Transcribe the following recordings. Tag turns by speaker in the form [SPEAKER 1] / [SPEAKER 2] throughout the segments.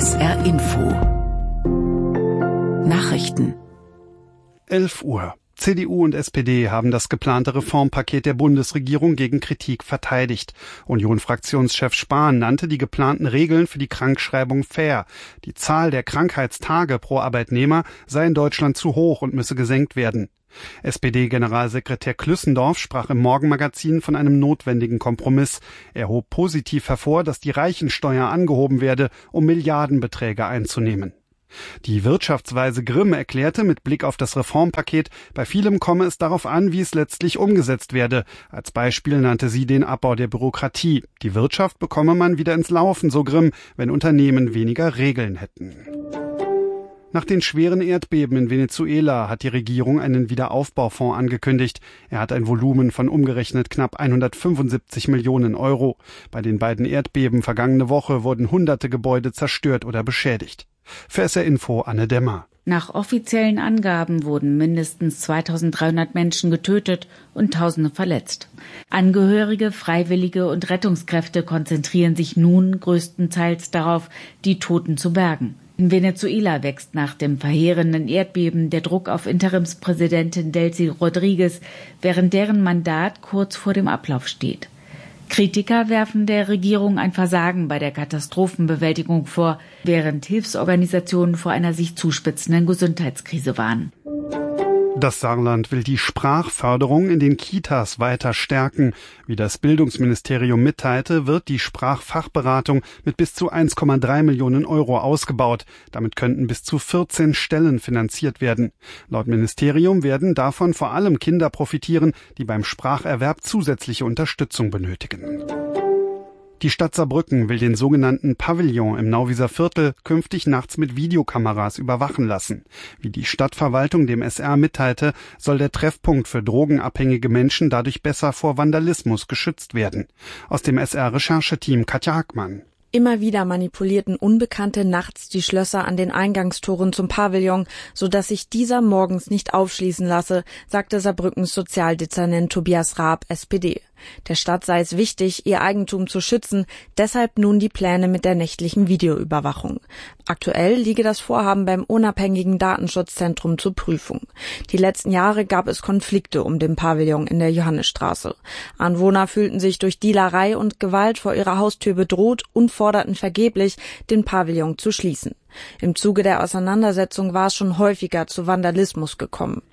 [SPEAKER 1] SR Info Nachrichten
[SPEAKER 2] 11 Uhr. CDU und SPD haben das geplante Reformpaket der Bundesregierung gegen Kritik verteidigt. Union-Fraktionschef Spahn nannte die geplanten Regeln für die Krankschreibung fair. Die Zahl der Krankheitstage pro Arbeitnehmer sei in Deutschland zu hoch und müsse gesenkt werden. SPD-Generalsekretär Klüssendorf sprach im Morgenmagazin von einem notwendigen Kompromiss. Er hob positiv hervor, dass die Reichensteuer angehoben werde, um Milliardenbeträge einzunehmen. Die Wirtschaftsweise Grimm erklärte mit Blick auf das Reformpaket, bei vielem komme es darauf an, wie es letztlich umgesetzt werde. Als Beispiel nannte sie den Abbau der Bürokratie. Die Wirtschaft bekomme man wieder ins Laufen, so Grimm, wenn Unternehmen weniger Regeln hätten. Nach den schweren Erdbeben in Venezuela hat die Regierung einen Wiederaufbaufonds angekündigt. Er hat ein Volumen von umgerechnet knapp 175 Millionen Euro. Bei den beiden Erdbeben vergangene Woche wurden hunderte Gebäude zerstört oder beschädigt. Für SR Info Anne Demmer.
[SPEAKER 3] Nach offiziellen Angaben wurden mindestens 2300 Menschen getötet und Tausende verletzt. Angehörige, Freiwillige und Rettungskräfte konzentrieren sich nun größtenteils darauf, die Toten zu bergen. In Venezuela wächst nach dem verheerenden Erdbeben der Druck auf Interimspräsidentin Delcy Rodriguez, während deren Mandat kurz vor dem Ablauf steht. Kritiker werfen der Regierung ein Versagen bei der Katastrophenbewältigung vor, während Hilfsorganisationen vor einer sich zuspitzenden Gesundheitskrise warnen.
[SPEAKER 2] Das Saarland will die Sprachförderung in den Kitas weiter stärken. Wie das Bildungsministerium mitteilte, wird die Sprachfachberatung mit bis zu 1,3 Millionen Euro ausgebaut. Damit könnten bis zu 14 Stellen finanziert werden. Laut Ministerium werden davon vor allem Kinder profitieren, die beim Spracherwerb zusätzliche Unterstützung benötigen. Die Stadt Saarbrücken will den sogenannten Pavillon im Nauwieser Viertel künftig nachts mit Videokameras überwachen lassen. Wie die Stadtverwaltung dem SR mitteilte, soll der Treffpunkt für drogenabhängige Menschen dadurch besser vor Vandalismus geschützt werden. Aus dem SR-Rechercheteam Katja Hackmann.
[SPEAKER 4] Immer wieder manipulierten Unbekannte nachts die Schlösser an den Eingangstoren zum Pavillon, sodass sich dieser morgens nicht aufschließen lasse, sagte Saarbrückens Sozialdezernent Tobias Raab, SPD. Der Stadt sei es wichtig, ihr Eigentum zu schützen, deshalb nun die Pläne mit der nächtlichen Videoüberwachung. Aktuell liege das Vorhaben beim unabhängigen Datenschutzzentrum zur Prüfung. Die letzten Jahre gab es Konflikte um den Pavillon in der Johannisstraße. Anwohner fühlten sich durch Dealerei und Gewalt vor ihrer Haustür bedroht und forderten vergeblich, den Pavillon zu schließen. Im Zuge der Auseinandersetzung war es schon häufiger zu Vandalismus gekommen.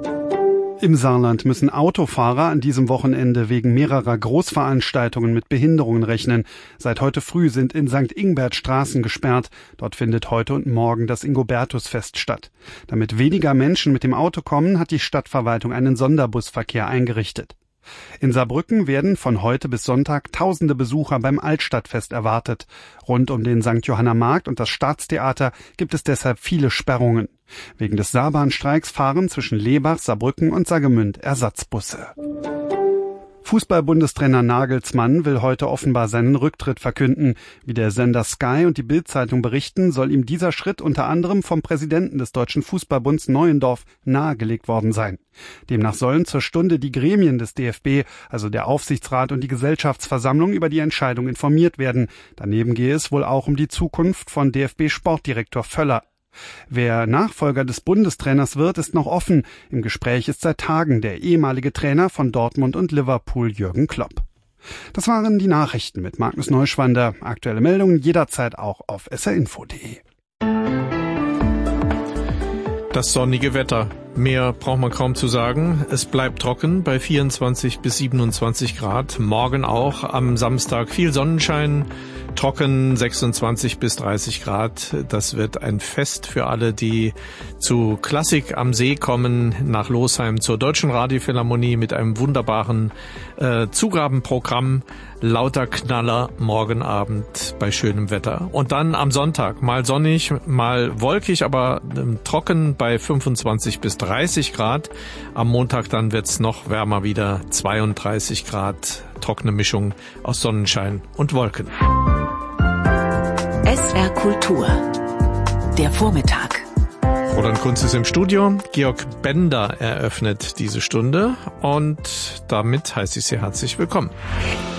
[SPEAKER 2] Im Saarland müssen Autofahrer an diesem Wochenende wegen mehrerer Großveranstaltungen mit Behinderungen rechnen. Seit heute früh sind in St. Ingbert Straßen gesperrt. Dort findet heute und morgen das Ingobertusfest statt. Damit weniger Menschen mit dem Auto kommen, hat die Stadtverwaltung einen Sonderbusverkehr eingerichtet. In Saarbrücken werden von heute bis Sonntag tausende Besucher beim Altstadtfest erwartet. Rund um den St. Johanner Markt und das Staatstheater gibt es deshalb viele Sperrungen. Wegen des Saarbahnstreiks fahren zwischen Lebach, Saarbrücken und Saargemünd Ersatzbusse. Fußball-Bundestrainer Nagelsmann will heute offenbar seinen Rücktritt verkünden. Wie der Sender Sky und die Bild-Zeitung berichten, soll ihm dieser Schritt unter anderem vom Präsidenten des Deutschen Fußballbunds Neuendorf nahegelegt worden sein. Demnach sollen zur Stunde die Gremien des DFB, also der Aufsichtsrat und die Gesellschaftsversammlung, über die Entscheidung informiert werden. Daneben gehe es wohl auch um die Zukunft von DFB-Sportdirektor Völler. Wer Nachfolger des Bundestrainers wird, ist noch offen. Im Gespräch ist seit Tagen der ehemalige Trainer von Dortmund und Liverpool, Jürgen Klopp. Das waren die Nachrichten mit Magnus Neuschwander. Aktuelle Meldungen jederzeit auch auf srinfo.de.
[SPEAKER 5] Das sonnige Wetter. Mehr braucht man kaum zu sagen. Es bleibt trocken bei 24 bis 27 Grad. Morgen auch am Samstag viel Sonnenschein. Trocken 26 bis 30 Grad. Das wird ein Fest für alle, die zu Klassik am See kommen, nach Losheim zur Deutschen Radiophilharmonie mit einem wunderbaren Zugabenprogramm. Lauter Knaller morgen Abend bei schönem Wetter. Und dann am Sonntag mal sonnig, mal wolkig, aber trocken bei 25 bis 30 Grad. Am Montag dann wird's noch wärmer wieder, 32 Grad. Trockene Mischung aus Sonnenschein und Wolken.
[SPEAKER 1] SR Kultur. Der Vormittag.
[SPEAKER 5] Roland Kunz ist im Studio. Georg Bender eröffnet diese Stunde und damit heiße ich Sie herzlich willkommen.